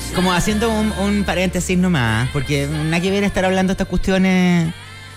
como haciendo un paréntesis nomás, porque nada que ver estar hablando de estas cuestiones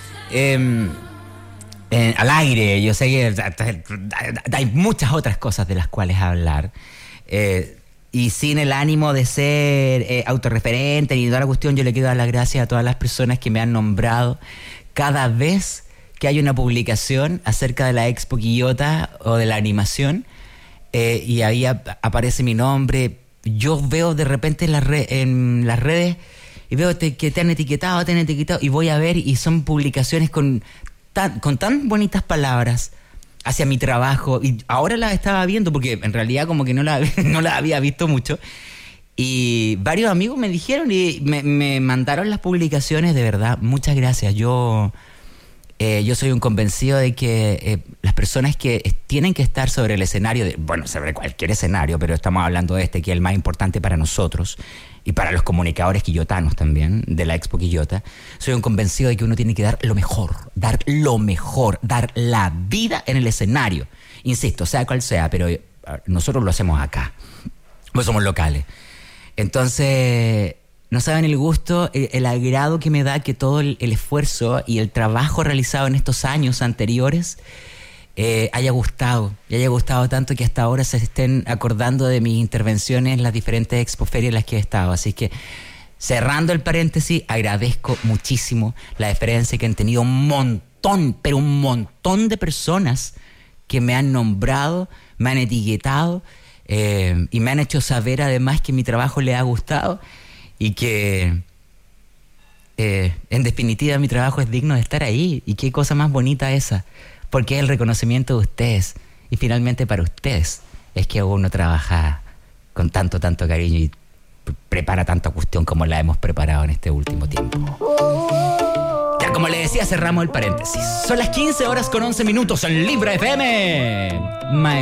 al aire. Yo sé que hay muchas otras cosas de las cuales hablar. Y sin el ánimo de ser autorreferente ni toda la cuestión, yo le quiero dar las gracias a todas las personas que me han nombrado cada vez que hay una publicación acerca de la Expo Quillota o de la animación, y ahí aparece mi nombre. Yo veo de repente en las redes y veo que te han etiquetado, y voy a ver y son publicaciones con tan bonitas palabras hacia mi trabajo, y ahora las estaba viendo porque en realidad como que no la había visto mucho, y varios amigos me dijeron y me mandaron las publicaciones. De verdad, muchas gracias. Yo soy un convencido de que las personas que tienen que estar sobre el escenario, sobre cualquier escenario, pero estamos hablando de este, que es el más importante para nosotros y para los comunicadores quillotanos también, de la Expo Quillota, soy un convencido de que uno tiene que dar lo mejor, dar la vida en el escenario. Insisto, sea cual sea, pero nosotros lo hacemos acá, pues somos locales. Entonces, no saben el gusto, el agrado que me da que todo el esfuerzo y el trabajo realizado en estos años anteriores haya gustado tanto que hasta ahora se estén acordando de mis intervenciones en las diferentes expoferias en las que he estado. Así que, cerrando el paréntesis, agradezco muchísimo la deferencia que han tenido un montón de personas que me han nombrado, me han etiquetado, y me han hecho saber además que mi trabajo les ha gustado y que en definitiva mi trabajo es digno de estar ahí. Y qué cosa más bonita esa, porque es el reconocimiento de ustedes, y finalmente para ustedes es que uno trabaja con tanto cariño y prepara tanta cuestión como la hemos preparado en este último tiempo. Ya, como les decía, cerramos el paréntesis. Son las 15:11 en Libra FM.